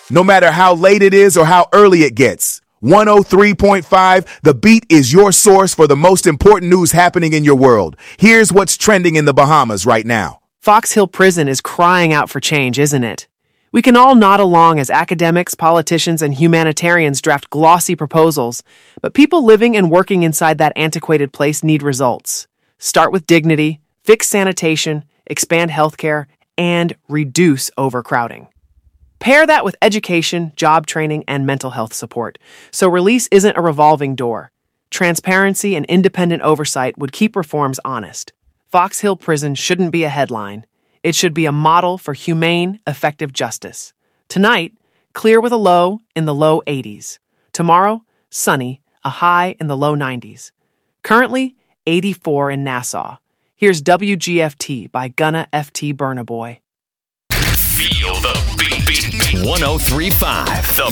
no matter how late it is or how early it gets. 103.5, The Beat is your source for the most important news happening in your world. Here's what's trending in the Bahamas right now. Fox Hill Prison is crying out for change, isn't it? We can all nod along as academics, politicians, and humanitarians draft glossy proposals, but people living and working inside that antiquated place need results. Start with dignity, fix sanitation, expand healthcare, and reduce overcrowding. Pair that with education, job training, and mental health support, so release isn't a revolving door. Transparency and independent oversight would keep reforms honest. Fox Hill Prison shouldn't be a headline. It should be a model for humane, effective justice. Tonight, clear with a low in the low 80s. Tomorrow, sunny, a high in the low 90s. Currently, 84 in Nassau. Here's WGFT by Gunna F.T. Burna Boy. Feel the beat. 103.5. The